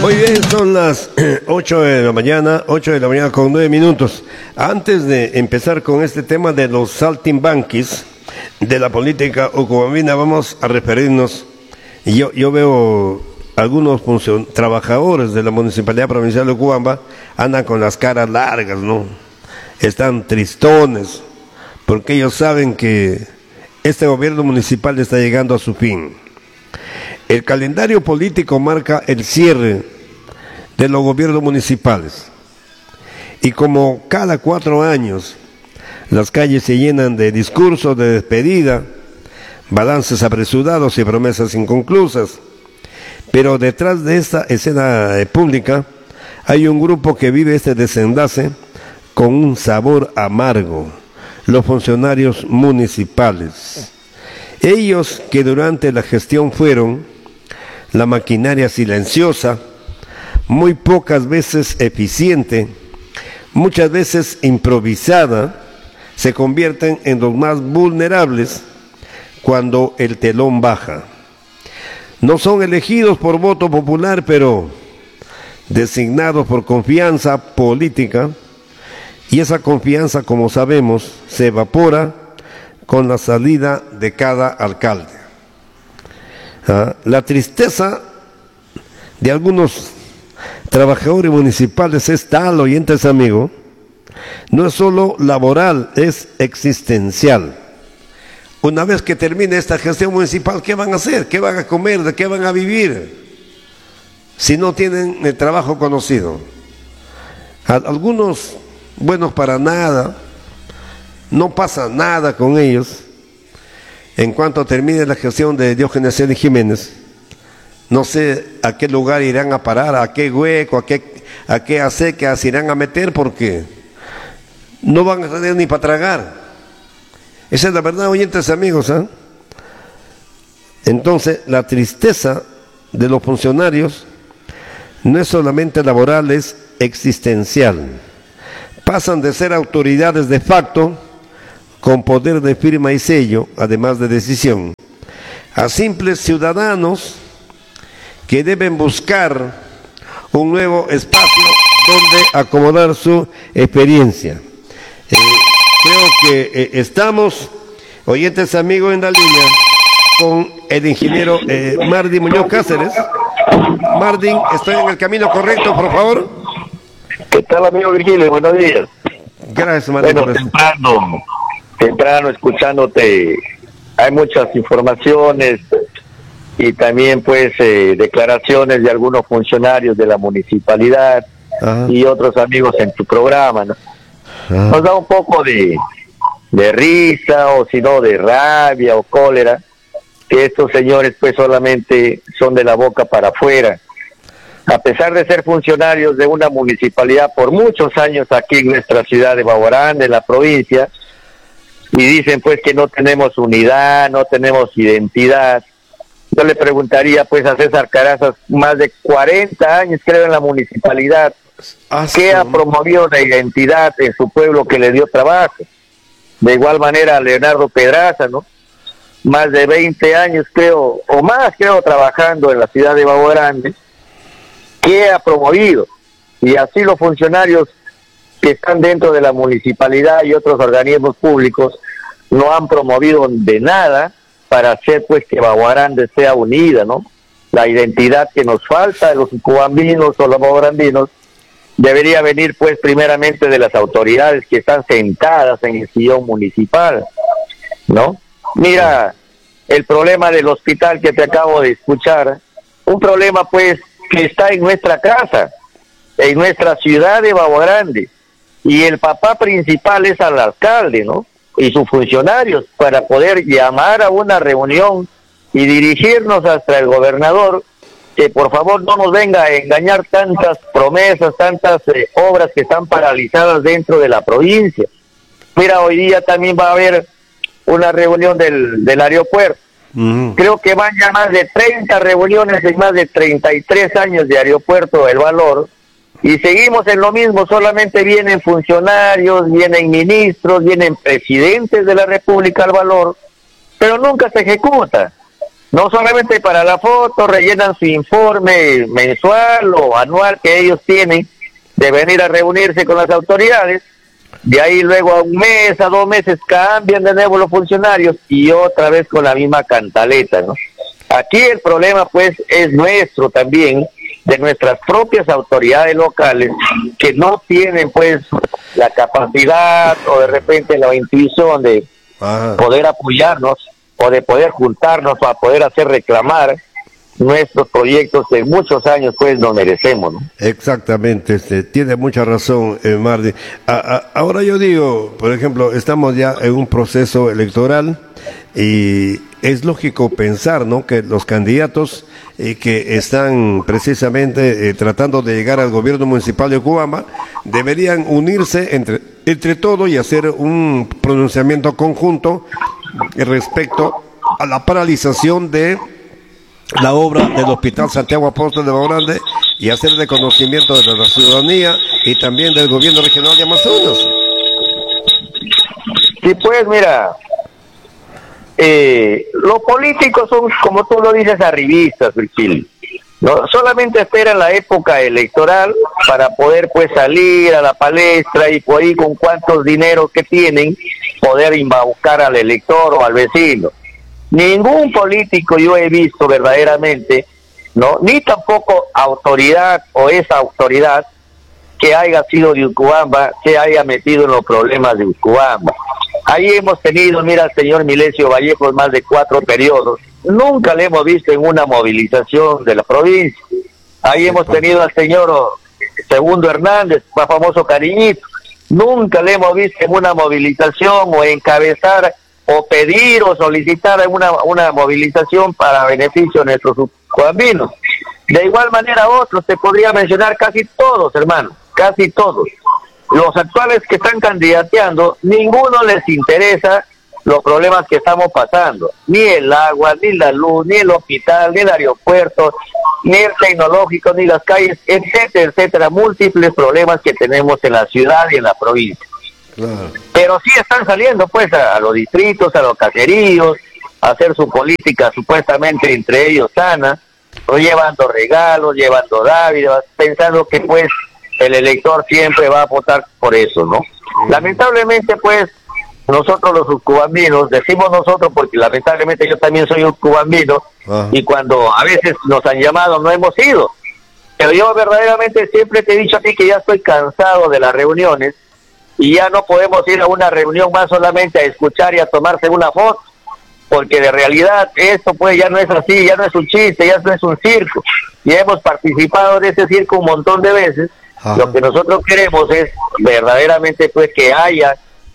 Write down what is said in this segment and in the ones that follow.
Muy bien, son las 8 de la mañana, 8 de la mañana con 9 minutos. Antes de empezar con este tema de los saltimbanquis de la política ocubambina, vamos a referirnos. Yo veo algunos trabajadores de la Municipalidad Provincial de Ocubamba andan con las caras largas, ¿no? Están tristones, porque ellos saben que este gobierno municipal está llegando a su fin. El calendario político marca el cierre de los gobiernos municipales. Y como cada 4 años las calles se llenan de discursos de despedida, balances apresurados y promesas inconclusas, pero detrás de esta escena pública hay un grupo que vive este desenlace con un sabor amargo: los funcionarios municipales. Ellos que durante la gestión fueron la maquinaria silenciosa, muy pocas veces eficiente, muchas veces improvisada, se convierten en los más vulnerables cuando el telón baja. No son elegidos por voto popular, pero designados por confianza política, y esa confianza, como sabemos, se evapora con la salida de cada alcalde. La tristeza de algunos trabajadores municipales es tal, oyentes amigos, no es solo laboral, es existencial. Una vez que termine esta gestión municipal, ¿qué van a hacer? ¿Qué van a comer? ¿De qué van a vivir? Si no tienen el trabajo conocido. Algunos buenos para nada, no pasa nada con ellos. En cuanto termine la gestión de Diógenes Celi Jiménez, no sé a qué lugar irán a parar, a qué hueco, a qué acequias se irán a meter, porque no van a tener ni para tragar. Esa es la verdad, oyentes amigos, ¿eh? Entonces, la tristeza de los funcionarios no es solamente laboral, es existencial. Pasan de ser autoridades de facto, con poder de firma y sello, además de decisión, a simples ciudadanos que deben buscar un nuevo espacio donde acomodar su experiencia. Creo que estamos, oyentes amigos, en la línea con el ingeniero Mardin Muñoz Cáceres. Mardin, ¿estoy en el camino correcto, por favor? ¿Qué tal, amigo Virgilio? Buenos días. Gracias, Mardin. Bueno, temprano escuchándote, hay muchas informaciones y también pues declaraciones de algunos funcionarios de la municipalidad. Ajá. Y otros amigos en tu programa, ¿no? Ajá. Nos da un poco de risa, o si no de rabia o cólera, que estos señores pues solamente son de la boca para afuera, a pesar de ser funcionarios de una municipalidad por muchos años aquí en nuestra ciudad de Baguarán, de la provincia, y dicen pues que no tenemos unidad, no tenemos identidad. Yo le preguntaría pues a César Caraza, más de 40 años creo en la municipalidad, ¿qué ha promovido la identidad en su pueblo que le dio trabajo? De igual manera a Leonardo Pedraza, ¿no? Más de 20 años creo, o más creo, trabajando en la ciudad de Baguarán, ¿qué ha promovido? Y así los funcionarios que están dentro de la municipalidad y otros organismos públicos no han promovido de nada para hacer pues que Baguarán sea unida, ¿no? La identidad que nos falta de los cubambinos o los baguarandinos debería venir pues primeramente de las autoridades que están sentadas en el sillón municipal, ¿no? Mira, el problema del hospital que te acabo de escuchar, un problema pues que está en nuestra casa, en nuestra ciudad de Baguarán, y el papá principal es al alcalde, ¿no? Y sus funcionarios, para poder llamar a una reunión y dirigirnos hasta el gobernador, que por favor no nos venga a engañar tantas promesas, tantas obras que están paralizadas dentro de la provincia. Mira, hoy día también va a haber una reunión del aeropuerto. Creo que van ya más de 30 reuniones en más de 33 años de Aeropuerto El Valor, y seguimos en lo mismo, solamente vienen funcionarios, vienen ministros, vienen presidentes de la República al Valor, pero nunca se ejecuta. No solamente para la foto, rellenan su informe mensual o anual que ellos tienen de venir a reunirse con las autoridades. De ahí luego a un mes, a 2 meses cambian de nuevo los funcionarios y otra vez con la misma cantaleta, ¿no? Aquí el problema pues es nuestro también, de nuestras propias autoridades locales, que no tienen pues la capacidad o de repente la intuición de poder apoyarnos o de poder juntarnos para poder hacer reclamar nuestros proyectos que muchos años pues nos merecemos, ¿no? Exactamente, tiene mucha razón, Mardi. Ahora yo digo, por ejemplo, estamos ya en un proceso electoral y es lógico pensar, ¿no?, que los candidatos que están precisamente tratando de llegar al gobierno municipal de Ocubamba deberían unirse entre todos y hacer un pronunciamiento conjunto respecto a la paralización de la obra del Hospital Santiago Apóstol de Baorande y hacer reconocimiento de la ciudadanía y también del gobierno regional de Amazonas. Sí, pues mira, los políticos son, como tú lo dices, arribistas, Virgilio. No solamente esperan la época electoral para poder pues salir a la palestra y por ahí con cuántos dineros que tienen poder embaucar al elector o al vecino. Ningún político yo he visto verdaderamente, no, ni tampoco autoridad o esa autoridad que haya sido de Ucubamba, se haya metido en los problemas de Ucubamba. Ahí hemos tenido, mira, al señor Milesio Vallejos más de 4 periodos. Nunca le hemos visto en una movilización de la provincia. Ahí hemos tenido al señor Segundo Hernández, más famoso Cariñito. Nunca le hemos visto en una movilización o encabezar o pedir o solicitar una movilización para beneficio de nuestros cuambinos. De igual manera otros, te podría mencionar casi todos, hermano, casi todos. Los actuales que están candidateando, ninguno les interesa los problemas que estamos pasando, ni el agua, ni la luz, ni el hospital, ni el aeropuerto, ni el tecnológico, ni las calles, etcétera, etcétera, múltiples problemas que tenemos en la ciudad y en la provincia. Claro. Pero sí están saliendo pues a los distritos, a los caseríos, a hacer su política supuestamente entre ellos sana, o llevando regalos, llevando dádivas, pensando que pues el elector siempre va a votar por eso, ¿no? Lamentablemente pues nosotros los ucubambinos, decimos nosotros porque lamentablemente yo también soy ucubambino, y cuando a veces nos han llamado no hemos ido, pero yo verdaderamente siempre te he dicho a ti que ya estoy cansado de las reuniones y ya no podemos ir a una reunión más solamente a escuchar y a tomarse una foto, porque de realidad esto pues ya no es así, ya no es un chiste, ya no es un circo, y hemos participado de ese circo un montón de veces. Lo que nosotros queremos es verdaderamente pues que haya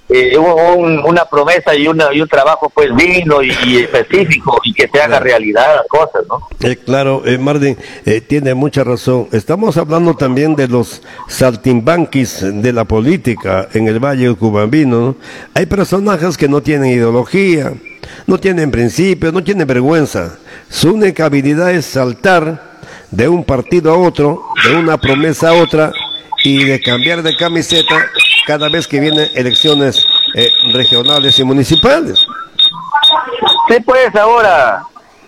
una promesa y un trabajo pues digno y específico y que se haga realidad las cosas, ¿no? Claro, Martín, tiene mucha razón. Estamos hablando también de los saltimbanquis de la política en el Valle Ucubambino, ¿no? Hay personajes que no tienen ideología, no tienen principios, no tienen vergüenza. Su única habilidad es saltar de un partido a otro, de una promesa a otra y de cambiar de camiseta cada vez que vienen elecciones regionales y municipales. Sí, pues ahora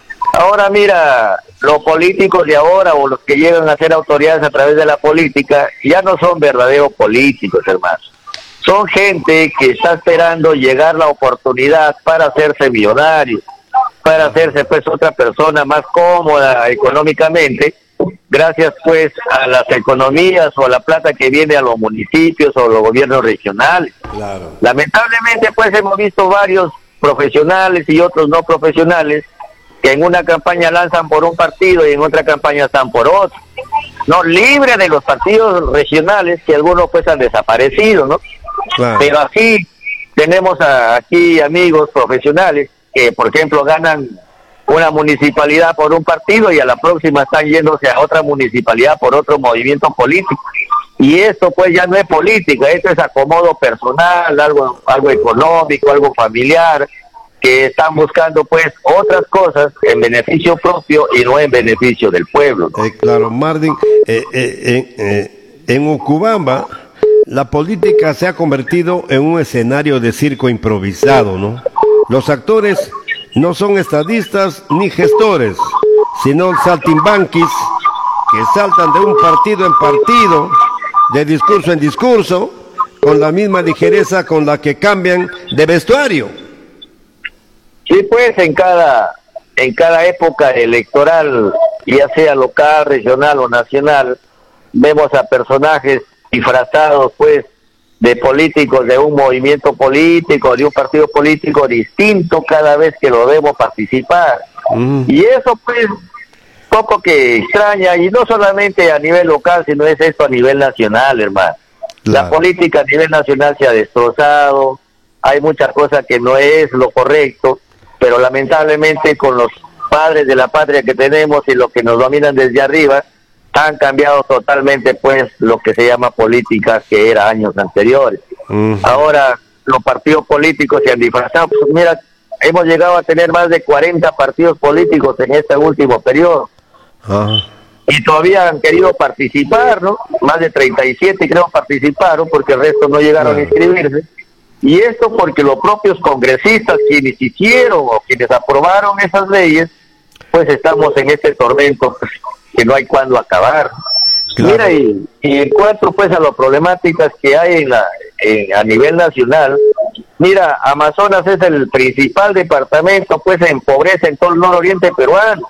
mira, los políticos de ahora o los que llegan a ser autoridades a través de la política ya no son verdaderos políticos, hermano. Son gente que está esperando llegar la oportunidad para hacerse millonario, para hacerse pues otra persona más cómoda económicamente, gracias pues a las economías o a la plata que viene a los municipios o los gobiernos regionales. Claro. Lamentablemente pues hemos visto varios profesionales y otros no profesionales que en una campaña lanzan por un partido y en otra campaña están por otro, no, libre de los partidos regionales que algunos pues han desaparecido, ¿no? Claro. Pero así tenemos aquí amigos profesionales que por ejemplo ganan una municipalidad por un partido y a la próxima están yéndose a otra municipalidad por otro movimiento político, y esto pues ya no es política, esto es acomodo personal, algo económico, algo familiar, que están buscando pues otras cosas en beneficio propio y no en beneficio del pueblo, ¿no? Claro, Martín, en Ucubamba la política se ha convertido en un escenario de circo improvisado, ¿no? Los actores no son estadistas ni gestores, sino saltimbanquis que saltan de un partido en partido, de discurso en discurso, con la misma ligereza con la que cambian de vestuario. Sí, pues en cada época electoral, ya sea local, regional o nacional, vemos a personajes disfrazados pues de políticos de un movimiento político, de un partido político distinto cada vez que lo vemos participar. Y eso pues poco que extraña, y no solamente a nivel local, sino es esto a nivel nacional, hermano. Claro. La política a nivel nacional se ha destrozado, hay muchas cosas que no es lo correcto, pero lamentablemente con los padres de la patria que tenemos y los que nos dominan desde arriba, han cambiado totalmente pues lo que se llama política que era años anteriores. Ahora los partidos políticos se han disfrazado. Pues mira, hemos llegado a tener más de 40 partidos políticos en este último periodo. Y todavía han querido participar, ¿no? Más de 37 creo participaron, porque el resto no llegaron a inscribirse. Y esto porque los propios congresistas, quienes hicieron o quienes aprobaron esas leyes, pues estamos en este tormento que no hay cuándo acabar. Claro. Mira, y en cuanto pues a las problemáticas que hay a nivel nacional, mira, Amazonas es el principal departamento pues en pobreza en todo el nororiente peruano.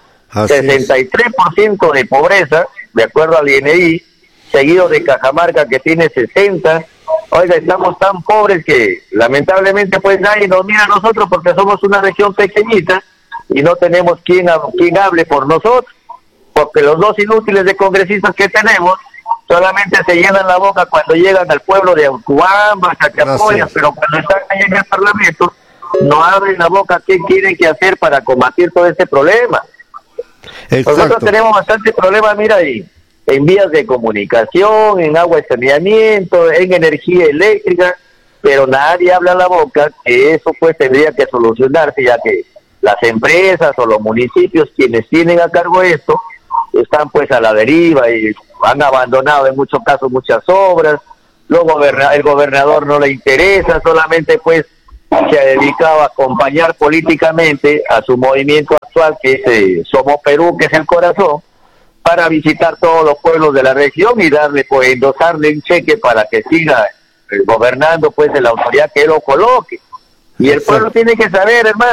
63% de pobreza, de acuerdo al INI, seguido de Cajamarca que tiene 60%. Oiga, estamos tan pobres que lamentablemente pues nadie nos mira a nosotros porque somos una región pequeñita y no tenemos quien hable por nosotros, porque los dos inútiles de congresistas que tenemos solamente se llenan la boca cuando llegan al pueblo de Autuamba, Chachapoyas, pero cuando están ahí en el Parlamento no abren la boca qué quieren que hacer para combatir todo este problema. Exacto. Nosotros tenemos bastante problemas, mira, ahí en vías de comunicación, en agua de saneamiento, en energía eléctrica, pero nadie habla la boca que eso pues tendría que solucionarse, ya que las empresas o los municipios quienes tienen a cargo esto están pues a la deriva y han abandonado en muchos casos muchas obras. Luego el gobernador no le interesa, solamente pues se ha dedicado a acompañar políticamente a su movimiento actual, que es Somos Perú, que es el corazón, para visitar todos los pueblos de la región y darle, pues, endosarle un cheque para que siga gobernando, pues, en la autoridad que él lo coloque. Y el pueblo tiene que saber, hermano,